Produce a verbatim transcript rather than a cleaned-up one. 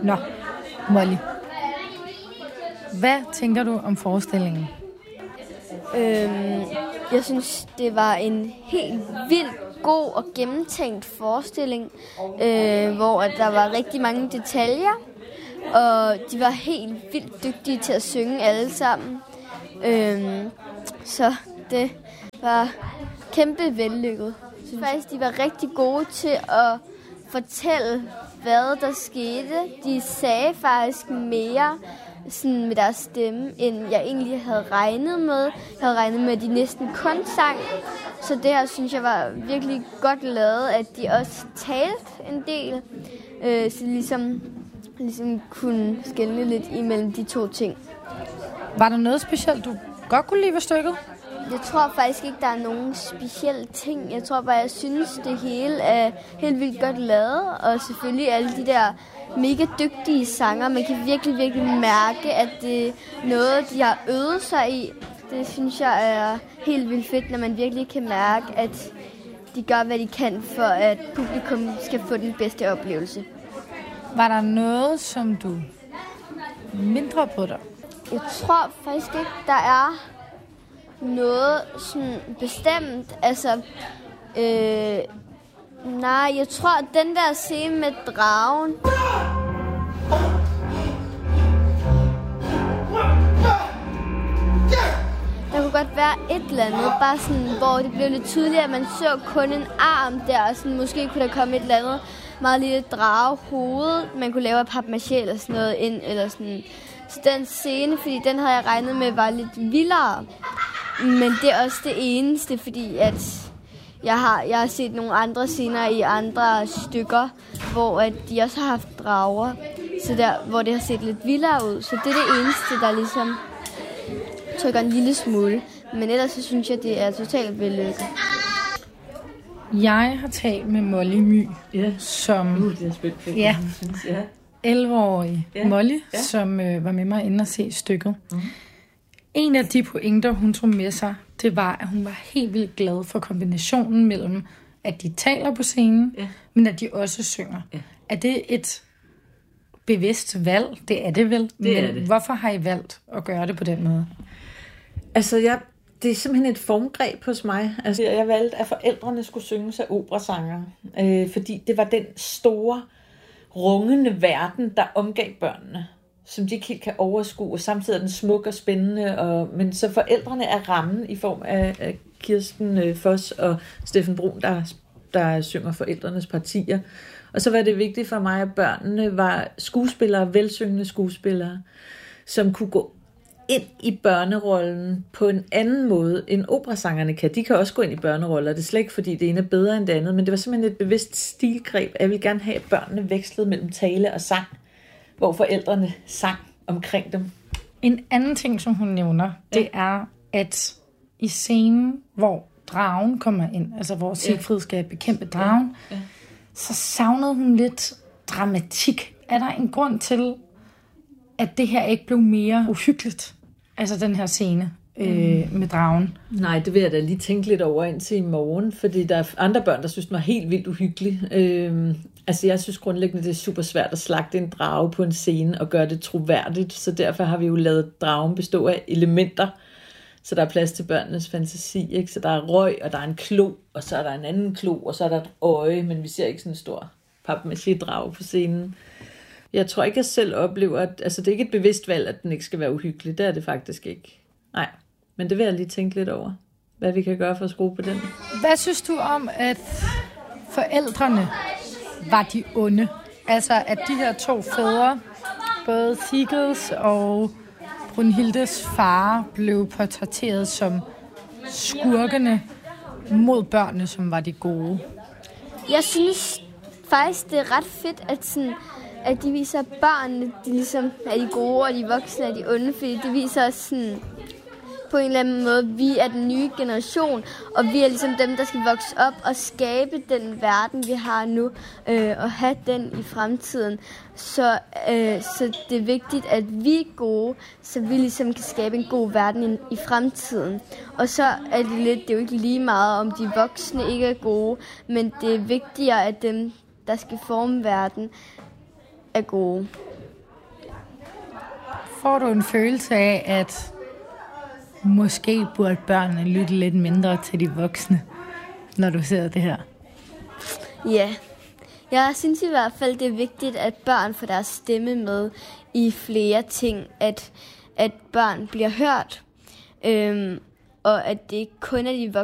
Nå, Molly. Hvad tænker du om forestillingen? Øhm, jeg synes, det var en helt vildt god og gennemtænkt forestilling, øh, hvor at der var rigtig mange detaljer, og de var helt vildt dygtige til at synge alle sammen. Øhm, så det var kæmpe vellykket. Jeg synes faktisk, de var rigtig gode til at fortælle, hvad der skete. De sagde faktisk mere sådan med deres stemme, end jeg egentlig havde regnet med. Jeg havde regnet med, at de næsten kun sang. Så det her synes jeg var virkelig godt lavet, at de også talte en del. Øh, så ligesom, ligesom kunne skelne lidt imellem de to ting. Var der noget specielt, du godt kunne lide ved stykket? Jeg tror faktisk ikke, der er nogen specielle ting. Jeg tror bare, jeg synes, det hele er helt vildt godt lavet. Og selvfølgelig alle de der mega dygtige sanger. Man kan virkelig, virkelig mærke, at det er noget, de har øvet sig i. Det synes jeg er helt vildt fedt, når man virkelig kan mærke, at de gør, hvad de kan, for at publikum skal få den bedste oplevelse. Var der noget, som du mindre på dig? Jeg tror faktisk ikke, der er noget sådan bestemt. Altså, øh, nej, jeg tror, at den der scene med dragen... Der kunne godt være et eller andet, bare sådan, hvor det blev lidt tydeligt, at man så kun en arm der, og sådan, måske kunne der komme et eller andet meget lille dragehoved, man kunne lave af papmaché eller sådan noget ind, eller sådan. Så den scene, fordi den havde jeg regnet med, var lidt vildere. Men det er også det eneste, fordi at jeg har, jeg har set nogle andre scener i andre stykker, hvor at de også har haft drager, så der, hvor det har set lidt vildere ud. Så det er det eneste, der ligesom trykker en lille smule. Men ellers så synes jeg, det er totalt vellykket. Jeg har talt med Molly My, ja. som uh, det er spændt, ja, ja. elleve-årig ja. Molly, ja. som øh, var med mig inde og se stykket. Mm-hmm. En af de pointer, hun tog med sig, det var, at hun var helt vildt glad for kombinationen mellem, at de taler på scenen, ja. men at de også synger. Ja. Er det et bevidst valg? Det er det vel. Det men er det. Hvorfor har I valgt at gøre det på den måde? Altså, jeg, det er simpelthen et formgreb hos mig. Altså, jeg valgte, at forældrene skulle synge sig operasanger, øh, fordi det var den store, rungende verden, der omgav børnene, som de ikke helt kan overskue, og samtidig er den smuk og spændende. Og, men så forældrene er rammen i form af, af Kirsten Foss og Steffen Brun, der, der synger forældrenes partier. Og så var det vigtigt for mig, at børnene var skuespillere, velsyngende skuespillere, som kunne gå ind i børnerollen på en anden måde, end operasangerne kan. De kan også gå ind i børneroller. Det er slet ikke, fordi det ene er bedre end det andet, men det var simpelthen et bevidst stilgreb. Jeg vil gerne have, at børnene vekslede mellem tale og sang, hvor forældrene sang omkring dem. En anden ting, som hun nævner, ja. det er, at i scenen, hvor dragen kommer ind, altså hvor Siegfried skal bekæmpe dragen, ja. Ja. så savnede hun lidt dramatik. Er der en grund til, at det her ikke blev mere uhyggeligt? Altså den her scene øh, med dragen. Nej, det vil jeg da lige tænke lidt over indtil i morgen, fordi der er andre børn, der synes, den var helt vildt uhyggelig. Øh, altså jeg synes grundlæggende, det er super svært at slagte en drage på en scene og gøre det troværdigt, så derfor har vi jo lavet dragen bestå af elementer, så der er plads til børnenes fantasi, ikke? Så der er røg, og der er en klo, og så er der en anden klo, og så er der et øje, men vi ser ikke sådan en stor papmaché-drage på scenen. Jeg tror ikke, jeg selv oplever, at altså, det er ikke et bevidst valg, at den ikke skal være uhyggelig. Det er det faktisk ikke. Nej, men det vil jeg lige tænke lidt over, hvad vi kan gøre for at skrue på den. Hvad synes du om, at forældrene var de onde? Altså, at de her to fædre, både Sigurds og Brunhildes far, blev portrætteret som skurkene mod børnene, som var de gode. Jeg synes faktisk, det er ret fedt, at sådan at de viser børnene, de ligesom er de gode, og de voksne er de onde, fordi det viser os sådan, på en eller anden måde, vi er den nye generation, og vi er ligesom dem, der skal vokse op og skabe den verden, vi har nu, øh, og have den i fremtiden. Så, øh, så det er vigtigt, at vi er gode, så vi ligesom kan skabe en god verden i, i fremtiden. Og så er det lidt, det er jo ikke lige meget, om de voksne ikke er gode, men det er vigtigere, at dem, der skal forme verden, er gode. får du en følelse af, at måske burde børnene lytte lidt mindre til de voksne, når du ser det her? Ja. Jeg synes i hvert fald, det er vigtigt, at børn får deres stemme med i flere ting. At, at børn bliver hørt, øhm, og at det ikke kun er de voksne,